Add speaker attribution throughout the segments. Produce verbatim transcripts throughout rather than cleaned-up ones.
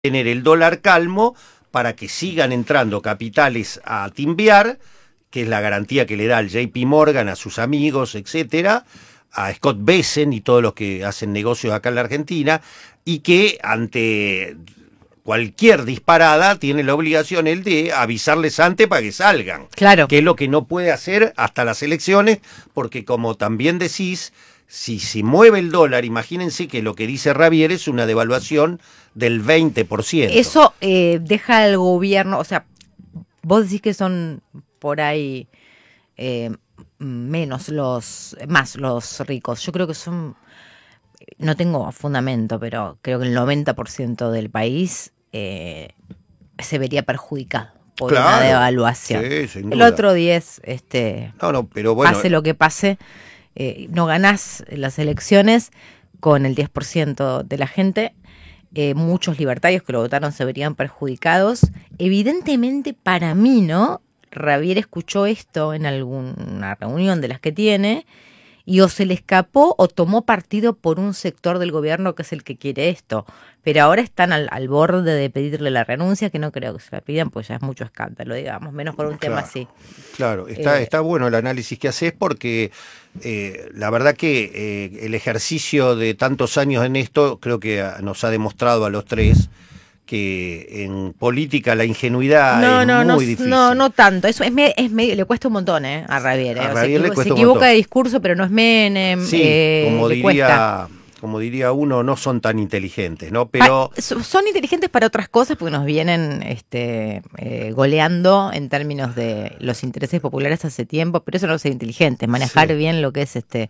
Speaker 1: tener el dólar calmo para que sigan entrando capitales a timbiar, que es la garantía que le da el J P Morgan a sus amigos, etcétera, a Scott Bessent y todos los que hacen negocios acá en la Argentina, y que ante cualquier disparada tiene la obligación él de avisarles antes para que salgan.
Speaker 2: Claro.
Speaker 1: Que es lo que no puede hacer hasta las elecciones, porque como también decís, si se mueve el dólar, imagínense que lo que dice Javier es una devaluación del veinte por ciento.
Speaker 2: Eso eh, deja al gobierno, o sea, vos decís que son por ahí eh, menos los, más los ricos. Yo creo que son, no tengo fundamento, pero creo que el noventa por ciento del país eh, se vería perjudicado por
Speaker 1: Claro,
Speaker 2: una devaluación.
Speaker 1: Sí, sin duda.
Speaker 2: El otro diez, este,
Speaker 1: no, no, pero bueno,
Speaker 2: pase lo que pase, eh, no ganás las elecciones con el diez por ciento de la gente. Eh, muchos libertarios que lo votaron se verían perjudicados. Evidentemente, para mí, ¿no? Javier escuchó esto en alguna reunión de las que tiene y o se le escapó o tomó partido por un sector del gobierno que es el que quiere esto. Pero ahora están al, al borde de pedirle la renuncia, que no creo que se la pidan, pues ya es mucho escándalo, digamos, menos por un
Speaker 1: claro,
Speaker 2: tema así.
Speaker 1: Claro, está,
Speaker 2: Eh,
Speaker 1: está bueno el análisis que haces porque eh, la verdad que eh, el ejercicio de tantos años en esto creo que nos ha demostrado a los tres que en política la ingenuidad
Speaker 2: No,
Speaker 1: es
Speaker 2: no,
Speaker 1: muy
Speaker 2: no,
Speaker 1: difícil.
Speaker 2: no, no tanto. Eso es, me, es medio, le cuesta un montón, ¿eh? A Javier. ¿eh?
Speaker 1: A
Speaker 2: O
Speaker 1: Javier
Speaker 2: se
Speaker 1: le
Speaker 2: equivo-
Speaker 1: cuesta
Speaker 2: se
Speaker 1: un
Speaker 2: equivoca
Speaker 1: montón.
Speaker 2: de discurso, pero no es Menem.
Speaker 1: Sí,
Speaker 2: eh,
Speaker 1: como
Speaker 2: le cuesta.
Speaker 1: diría, como diría uno, no son tan inteligentes, ¿no? Pero
Speaker 2: Pa- so- son inteligentes para otras cosas porque nos vienen este, eh, goleando en términos de los intereses populares hace tiempo, pero eso no es ser inteligente, manejar
Speaker 1: Sí.
Speaker 2: bien lo que es este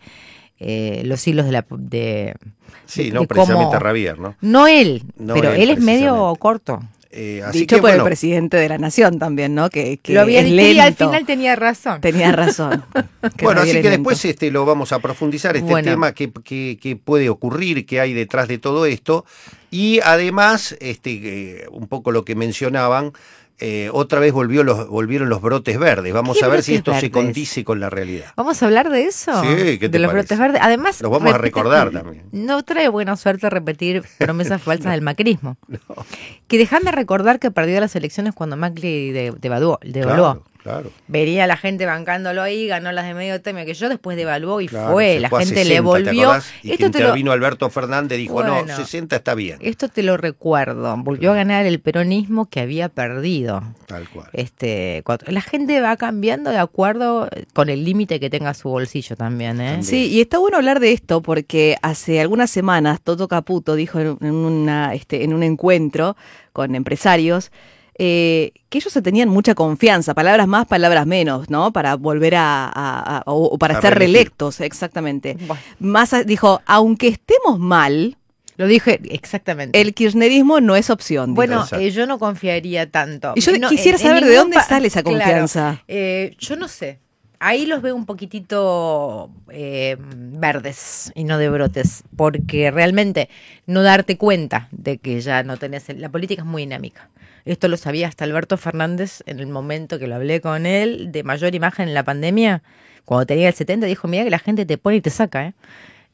Speaker 2: eh, los hilos de la de,
Speaker 1: sí,
Speaker 2: de-
Speaker 1: no
Speaker 2: de
Speaker 1: precisamente
Speaker 2: cómo-
Speaker 1: Javier, ¿no?
Speaker 2: no él,
Speaker 1: No
Speaker 2: pero
Speaker 1: él,
Speaker 2: él, es medio
Speaker 1: precisamente.
Speaker 2: corto.
Speaker 1: Eh, así
Speaker 3: Dicho
Speaker 1: que
Speaker 3: por
Speaker 1: bueno,
Speaker 3: el presidente de la nación también, ¿no? Que, que
Speaker 2: Lo había
Speaker 3: es
Speaker 2: dicho
Speaker 3: lento.
Speaker 2: y al final tenía razón.
Speaker 3: Tenía razón. Que
Speaker 1: bueno,
Speaker 3: Javier
Speaker 1: así
Speaker 3: es
Speaker 1: que
Speaker 3: lento.
Speaker 1: después este, lo vamos a profundizar, este
Speaker 2: Bueno.
Speaker 1: tema, qué, qué, qué puede ocurrir, qué hay detrás de todo esto. Y además, este, eh, un poco lo que mencionaban, eh, otra vez volvió los, volvieron los brotes verdes. Vamos
Speaker 2: ¿Qué
Speaker 1: a ver si
Speaker 2: brotes
Speaker 1: esto se
Speaker 2: verdes?
Speaker 1: condice con la realidad.
Speaker 2: ¿Vamos a hablar de eso?
Speaker 1: Sí, ¿qué te
Speaker 2: de los
Speaker 1: parece?
Speaker 2: brotes verdes. Además,
Speaker 1: Los vamos a
Speaker 2: repite-
Speaker 1: recordar también.
Speaker 2: No trae buena suerte repetir promesas falsas del macrismo. Que dejan de recordar que perdió las elecciones cuando Macri de- devaluó. devaluó.
Speaker 1: Claro, claro.
Speaker 2: Vería a la gente bancándolo ahí, ganó las de medio tema que yo, después devaluó y
Speaker 1: Claro,
Speaker 2: fue.
Speaker 1: se
Speaker 2: La
Speaker 1: fue a
Speaker 2: gente le
Speaker 1: sesenta, ¿te
Speaker 2: volvió.
Speaker 1: acordás? Y que
Speaker 2: Esto te lo,
Speaker 1: intervino Alberto Fernández, dijo,
Speaker 2: Bueno.
Speaker 1: no, sesenta está bien.
Speaker 2: esto te lo recuerdo. Volvió a ganar el peronismo que había perdido.
Speaker 1: Tal cual.
Speaker 2: Este, cuatro- la gente va cambiando de acuerdo con el límite que tenga su bolsillo también, ¿eh?
Speaker 1: También.
Speaker 3: Sí, y está bueno hablar de esto porque hace algunas semanas Toto Caputo dijo en, en una, este, en un encuentro con empresarios eh, que ellos se tenían mucha confianza, palabras más, palabras menos, ¿no? Para volver a, a- a- o, o para
Speaker 1: A
Speaker 3: ser
Speaker 1: reelegir.
Speaker 3: reelectos, exactamente.
Speaker 2: Bueno,
Speaker 3: Más a- dijo, aunque estemos mal,
Speaker 2: lo dije exactamente.
Speaker 3: el kirchnerismo no es opción. dijo.
Speaker 2: Bueno,
Speaker 1: Exacto.
Speaker 2: eh, yo no confiaría tanto.
Speaker 3: Y yo
Speaker 2: No,
Speaker 3: quisiera
Speaker 2: en- en
Speaker 3: saber de
Speaker 2: ningún
Speaker 3: dónde
Speaker 2: pa-
Speaker 3: sale esa
Speaker 2: Claro,
Speaker 3: confianza.
Speaker 2: eh, yo no sé. Ahí los veo un poquitito eh, verdes y no de brotes, porque realmente no darte cuenta de que ya no tenés... La política es muy dinámica. Esto lo sabía hasta Alberto Fernández en el momento que lo hablé con él de mayor imagen en la pandemia. Cuando tenía el setenta dijo, mira que la gente te pone y te saca, ¿eh?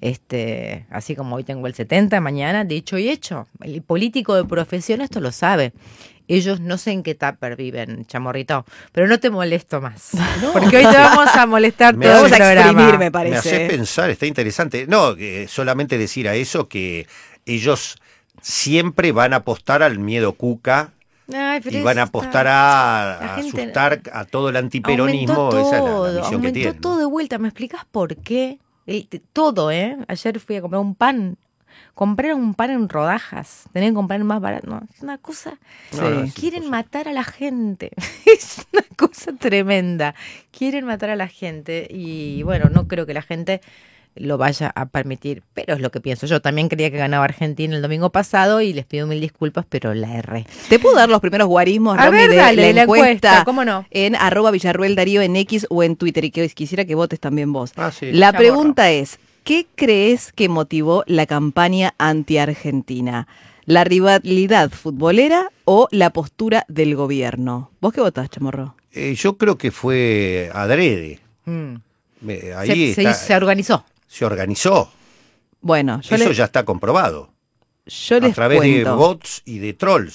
Speaker 2: Este, así como hoy tengo el setenta, mañana, dicho y hecho. El político de profesión esto lo sabe. Ellos no sé en qué tupper viven, chamorrito, pero no te molesto más. Porque hoy te vamos a molestar
Speaker 1: Me
Speaker 2: todo el
Speaker 3: Vamos a
Speaker 2: programa.
Speaker 3: exprimir, me
Speaker 1: Me
Speaker 3: parece.
Speaker 1: haces
Speaker 3: ¿eh?
Speaker 1: pensar, está interesante. No, eh, solamente decir a eso que ellos siempre van a apostar al miedo cuca
Speaker 2: Ay, pero
Speaker 1: y van a
Speaker 2: eso
Speaker 1: apostar
Speaker 2: está-
Speaker 1: a,
Speaker 2: la
Speaker 1: a
Speaker 2: gente-
Speaker 1: asustar a todo el antiperonismo.
Speaker 2: Aumentó
Speaker 1: Esa es la-
Speaker 2: todo,
Speaker 1: la, misión que
Speaker 2: aumentó
Speaker 1: tienen. ¿no?
Speaker 2: todo de vuelta. ¿Me explicas por qué? El- te- todo, ¿eh? Ayer fui a comprar un pan. Comprar un pan en rodajas. Tener que comprar más barato. No, es una cosa.
Speaker 1: No, no, es
Speaker 2: Quieren
Speaker 1: imposible.
Speaker 2: matar a la gente. Es una cosa tremenda. Quieren matar a la gente. Y bueno, no creo que la gente lo vaya a permitir. Pero es lo que pienso. Yo también creía que ganaba Argentina el domingo pasado y les pido mil disculpas, pero la erré.
Speaker 3: ¿Te puedo dar los primeros guarismos,
Speaker 2: A
Speaker 3: Romy,
Speaker 2: ver,
Speaker 3: de
Speaker 2: dale,
Speaker 3: la encuesta?
Speaker 2: ¿cómo no?
Speaker 3: En arroba Villarruel Darío en X o en Twitter, y que quisiera que votes también vos.
Speaker 1: Ah, sí.
Speaker 3: La
Speaker 2: Chamorro.
Speaker 3: pregunta es, ¿qué crees que motivó la campaña anti-argentina? ¿La rivalidad futbolera o la postura del gobierno? ¿Vos qué votás, Chamorro?
Speaker 1: Eh, yo creo que fue adrede.
Speaker 2: Mm.
Speaker 1: Eh, ahí
Speaker 2: Se, se-
Speaker 1: está-
Speaker 2: se organizó.
Speaker 1: se organizó.
Speaker 3: Bueno, yo
Speaker 1: Eso
Speaker 3: le-
Speaker 1: ya está comprobado.
Speaker 3: Yo
Speaker 1: a
Speaker 3: les
Speaker 1: través de
Speaker 3: cuento.
Speaker 1: bots y de trolls.